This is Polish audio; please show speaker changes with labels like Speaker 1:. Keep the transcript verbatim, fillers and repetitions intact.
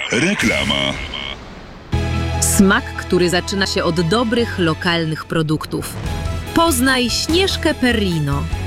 Speaker 1: Reklama.
Speaker 2: Smak, który zaczyna się od dobrych, lokalnych produktów. Poznaj Śnieżkę Perrino.